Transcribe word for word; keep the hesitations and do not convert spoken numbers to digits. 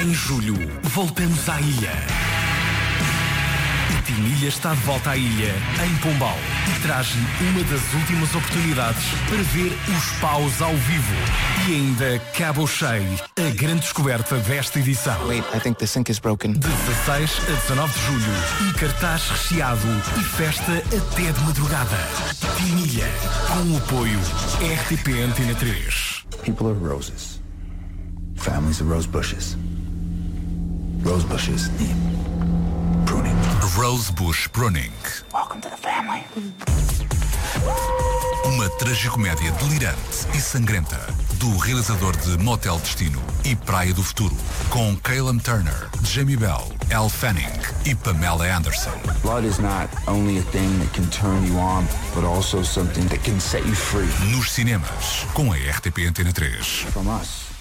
Em julho, voltamos à ilha. O Team Ilha está de volta à ilha, em Pombal, e traz-lhe uma das últimas oportunidades para ver os paus ao vivo. E ainda Cabo Cheio, a grande descoberta desta edição. Wait, I think the sink is broken. De dezasseis a dezanove de julho, um cartaz recheado e festa até de madrugada. Team Ilha, com o apoio R T P Antena três. People are roses. Families are rose bushes. Rose bushes need pruning. Rosebush Pruning. Welcome to the family. Uma tragicomédia delirante e sangrenta do realizador de Motel Destino e Praia do Futuro, com Callum Turner, Jamie Bell, Elle Fanning e Pamela Anderson. Blood is not only a thing that can turn you on, but also something that can set you free. Nos cinemas, com a R T P Antena três. From us.